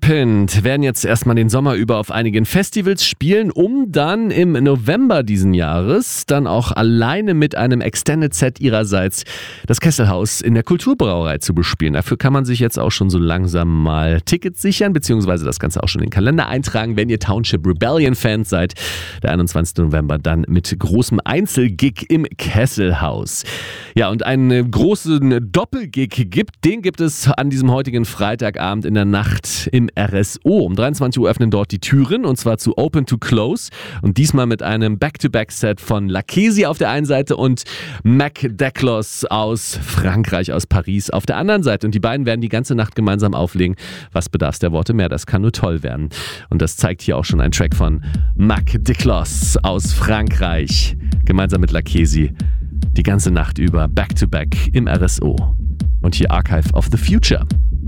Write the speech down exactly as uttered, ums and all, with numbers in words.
Serpent werden jetzt erstmal den Sommer über auf einigen Festivals spielen, um dann im November diesen Jahres dann auch alleine mit einem Extended Set ihrerseits das Kesselhaus in der Kulturbrauerei zu bespielen. Dafür kann man sich jetzt auch schon so langsam mal Tickets sichern, beziehungsweise das Ganze auch schon in den Kalender eintragen, wenn ihr Township Rebellion Fans seid. Der einundzwanzigsten November dann mit großem Einzelgig im Kesselhaus. Ja, und einen großen Doppelgig gibt, den gibt es an diesem heutigen Freitagabend in der Nacht im R S O. Um dreiundzwanzig Uhr öffnen dort die Türen und zwar zu Open to Close und diesmal mit einem Back-to-Back-Set von Lakesi auf der einen Seite und Mac Declos aus Frankreich, aus Paris auf der anderen Seite. Und die beiden werden die ganze Nacht gemeinsam auflegen. Was bedarf der Worte mehr? Das kann nur toll werden. Und das zeigt hier auch schon ein Track von Mac Declos aus Frankreich, gemeinsam mit Lakesi. Die ganze Nacht über Back-to-Back im R S O. Und hier Archive of the Future.